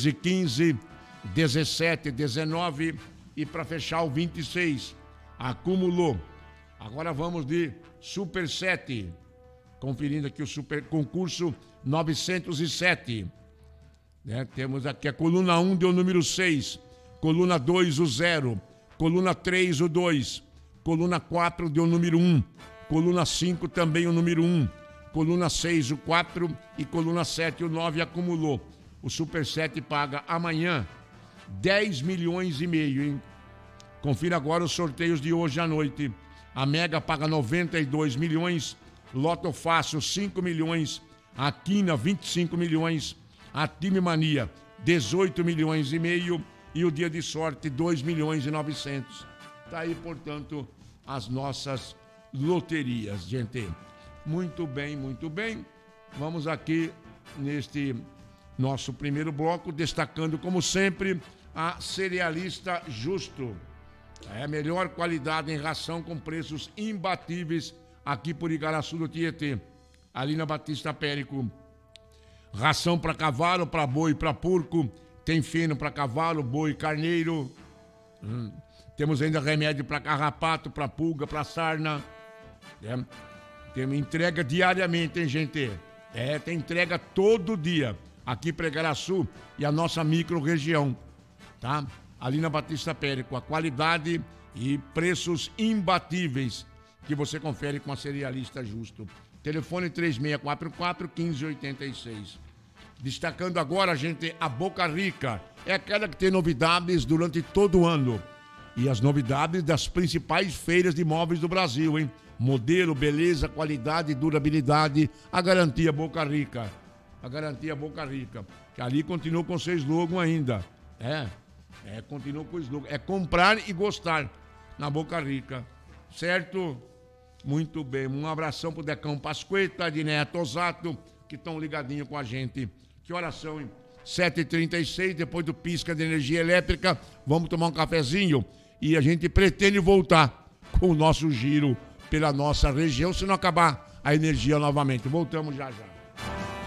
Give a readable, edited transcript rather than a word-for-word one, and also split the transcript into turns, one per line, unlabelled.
14, 15, 17, 19 e para fechar o 26. Acumulou. Agora vamos de Super 7. Conferindo aqui o super concurso 907. Temos aqui a coluna 1 deu o número 6. Coluna 2, o 0. Coluna 3, o 2. Coluna 4 deu o número 1. Coluna 5 também o número 1. Coluna 6, o 4. E coluna 7, o 9 acumulou. O Super 7 paga amanhã 10 milhões e meio, hein? Confira agora os sorteios de hoje à noite. A Mega paga 92 milhões. Loto Fácil 5 milhões. A Quina 25 milhões. A Time Mania 18 milhões e meio. E o Dia de Sorte 2 milhões e 900. Tá aí, portanto, as nossas loterias, gente. Muito bem, muito bem. Vamos aqui neste nosso primeiro bloco, destacando, como sempre, a Cerealista Justo. É a melhor qualidade em ração com preços imbatíveis aqui por Igaraçu do Tietê. Ali na Batista Périco. Ração para cavalo, para boi, para porco. Tem feno para cavalo, boi, carneiro. Temos ainda remédio para carrapato, para pulga, para sarna. Temos entrega diariamente, hein, gente? Tem entrega todo dia aqui para Igaraçu e a nossa micro-região, tá? Ali na Batista Périco, a qualidade e preços imbatíveis que você confere com a Cerealista Justo. Telefone 3644-1586. Destacando agora, gente, a Boca Rica. É aquela que tem novidades durante todo o ano. E as novidades das principais feiras de imóveis do Brasil, hein? Modelo, beleza, qualidade, durabilidade. A garantia Boca Rica. A garantia Boca Rica. Que ali continua com seu slogan ainda. Continua com o slogan. É comprar e gostar na Boca Rica. Certo? Muito bem. Um abração pro Decão Pasqueta, de Neto Osato, que estão ligadinhos com a gente. Que horas são, hein? 7h36, depois do pisca de energia elétrica. Vamos tomar um cafezinho e a gente pretende voltar com o nosso giro pela nossa região, se não acabar a energia novamente. Voltamos já já.